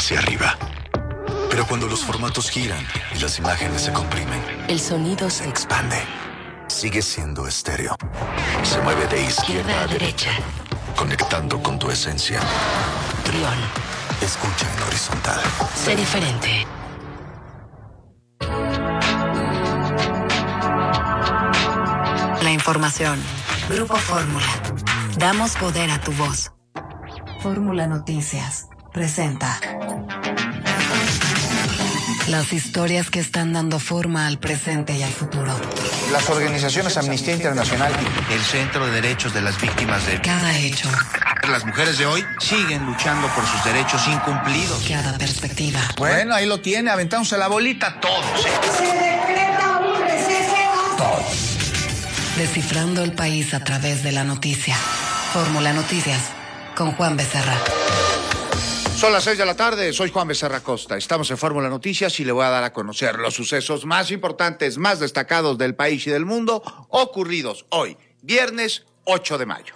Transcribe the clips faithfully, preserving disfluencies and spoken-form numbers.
hacia arriba. Pero cuando los formatos giran y las imágenes se comprimen, el sonido se expande. Sigue siendo estéreo. Se mueve de izquierda a derecha, conectando con tu esencia. Trión. Escucha en horizontal. Sé diferente. La información. Grupo Fórmula. Damos poder a tu voz. Fórmula Noticias presenta las historias que están dando forma al presente y al futuro. Las organizaciones Amnistía Internacional y el Centro de Derechos de las Víctimas de... Cada hecho. Las mujeres de hoy siguen luchando por sus derechos incumplidos. Cada perspectiva. Bueno, ahí lo tiene, aventándose la bolita todos. ¿eh? Se decreta un receso. Todos. Descifrando el país a través de la noticia. Fórmula Noticias, con Juan Becerra. Son las seis de la tarde, soy Juan Becerra Costa. Estamos en Fórmula Noticias y le voy a dar a conocer los sucesos más importantes, más destacados del país y del mundo, ocurridos hoy, viernes ocho de mayo.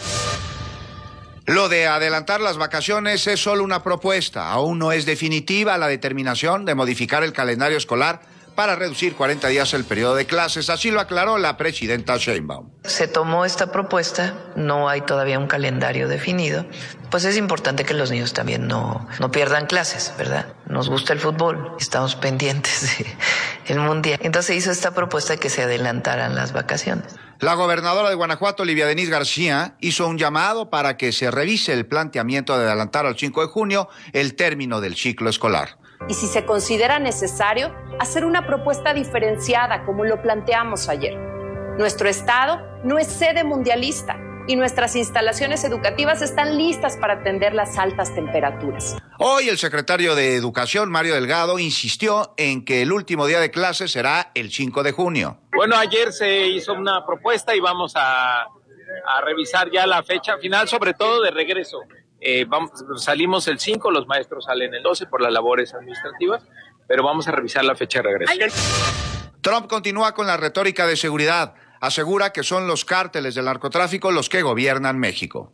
Lo de adelantar las vacaciones es solo una propuesta, aún no es definitiva la determinación de modificar el calendario escolar para reducir cuarenta días el periodo de clases, así lo aclaró la presidenta Sheinbaum. Se tomó esta propuesta, no hay todavía un calendario definido, pues es importante que los niños también no, no pierdan clases, ¿verdad? Nos gusta el fútbol, estamos pendientes del mundial. Entonces hizo esta propuesta de que se adelantaran las vacaciones. La gobernadora de Guanajuato, Livia Denisse García, hizo un llamado para que se revise el planteamiento de adelantar al cinco de junio el término del ciclo escolar. Y si se considera necesario, hacer una propuesta diferenciada como lo planteamos ayer. Nuestro estado no es sede mundialista y nuestras instalaciones educativas están listas para atender las altas temperaturas. Hoy el secretario de Educación, Mario Delgado, insistió en que el último día de clases será el cinco de junio. Bueno, ayer se hizo una propuesta y vamos a, a revisar ya la fecha final, sobre todo de regreso. Eh, vamos, salimos el cinco, los maestros salen el doce por las labores administrativas, pero vamos a revisar la fecha de regreso. Trump continúa con la retórica de seguridad. Asegura que son los cárteles del narcotráfico los que gobiernan México.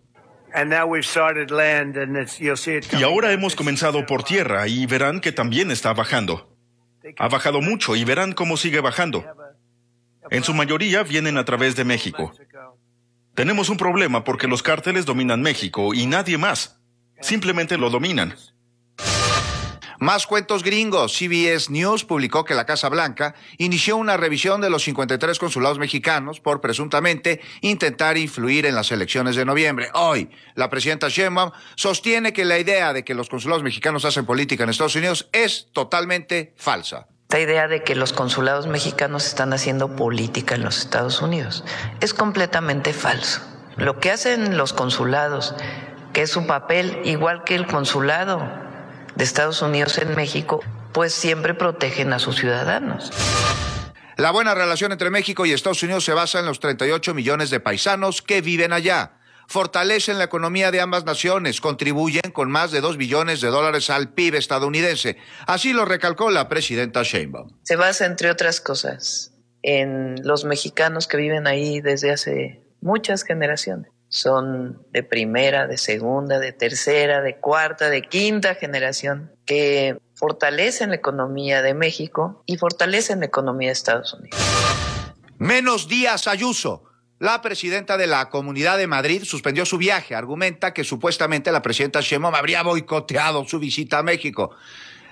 Y ahora hemos comenzado por tierra y verán que también está bajando. Ha bajado mucho y verán cómo sigue bajando. En su mayoría vienen a través de México. Tenemos un problema porque los cárteles dominan México y nadie más. Simplemente lo dominan. Más cuentos gringos. C B S News publicó que la Casa Blanca inició una revisión de los cincuenta y tres consulados mexicanos por presuntamente intentar influir en las elecciones de noviembre. Hoy, la presidenta Sheinbaum sostiene que la idea de que los consulados mexicanos hacen política en Estados Unidos es totalmente falsa. Esta idea de que los consulados mexicanos están haciendo política en los Estados Unidos es completamente falso. Lo que hacen los consulados, que es su papel, igual que el consulado de Estados Unidos en México, pues siempre protegen a sus ciudadanos. La buena relación entre México y Estados Unidos se basa en los treinta y ocho millones de paisanos que viven allá. Fortalecen la economía de ambas naciones, contribuyen con más de dos billones de dólares al P I B estadounidense. Así lo recalcó la presidenta Sheinbaum. Se basa, entre otras cosas, en los mexicanos que viven ahí desde hace muchas generaciones. Son de primera, de segunda, de tercera, de cuarta, de quinta generación, que fortalecen la economía de México y fortalecen la economía de Estados Unidos. Menos Díaz Ayuso. La presidenta de la Comunidad de Madrid suspendió su viaje. Argumenta que supuestamente la presidenta Sheinbaum habría boicoteado su visita a México.